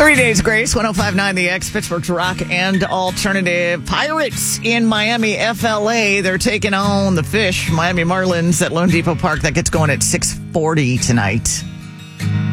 3 Days Grace, 105.9 The X, Pittsburgh's rock and alternative. Pirates in Miami, FLA. They're taking on the Fish, Miami Marlins at Lone Depot Park. That gets going at 6:40 tonight.